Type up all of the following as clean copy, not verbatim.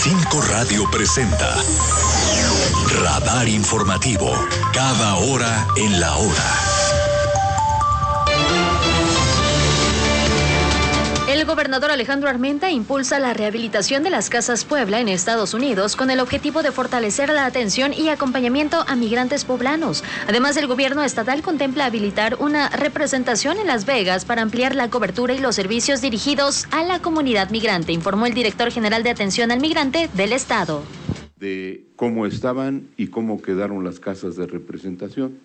5 Radio presenta Radar Informativo, cada hora en la hora. El gobernador Alejandro Armenta impulsa la rehabilitación de las Casas Puebla en Estados Unidos con el objetivo de fortalecer la atención y acompañamiento a migrantes poblanos. Además, el gobierno estatal contempla habilitar una representación en Las Vegas para ampliar la cobertura y los servicios dirigidos a la comunidad migrante, informó el director general de Atención al Migrante del Estado. De cómo estaban y cómo quedaron las casas de representación.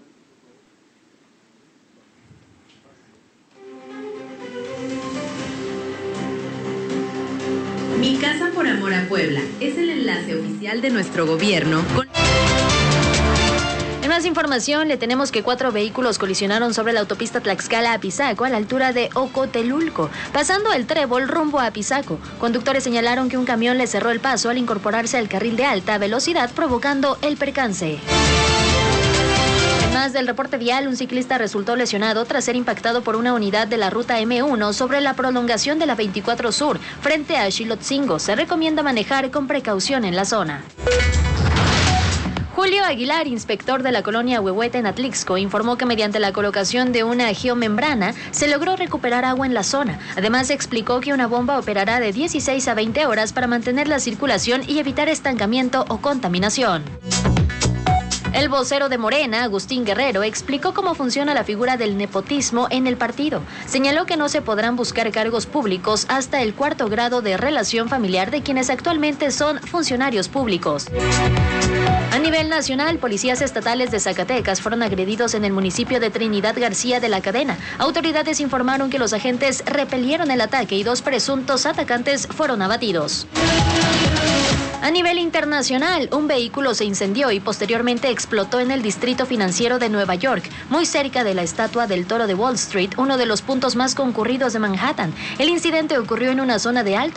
Mi Casa por Amor a Puebla es el enlace oficial de nuestro gobierno con... En más información, le tenemos que 4 vehículos colisionaron sobre la autopista Tlaxcala-Apizaco a la altura de Ocotelulco, pasando el Trébol rumbo a Apizaco. Conductores señalaron que un camión le cerró el paso al incorporarse al carril de alta velocidad, provocando el percance. Además del reporte vial, un ciclista resultó lesionado tras ser impactado por una unidad de la ruta M1 sobre la prolongación de la 24 Sur, frente a Xilotzingo. Se recomienda manejar con precaución en la zona. Julio Aguilar, inspector de la colonia Huehuete en Atlixco, informó que mediante la colocación de una geomembrana se logró recuperar agua en la zona. Además, explicó que una bomba operará de 16 a 20 horas para mantener la circulación y evitar estancamiento o contaminación. El vocero de Morena, Agustín Guerrero, explicó cómo funciona la figura del nepotismo en el partido. Señaló que no se podrán buscar cargos públicos hasta el 4º grado de relación familiar de quienes actualmente son funcionarios públicos. A nivel nacional, policías estatales de Zacatecas fueron agredidos en el municipio de Trinidad García de la Cadena. Autoridades informaron que los agentes repelieron el ataque y 2 presuntos atacantes fueron abatidos. A nivel internacional, un vehículo se incendió y posteriormente explotó en el distrito financiero de Nueva York, muy cerca de la estatua del Toro de Wall Street, uno de los puntos más concurridos de Manhattan. El incidente ocurrió en una zona de alta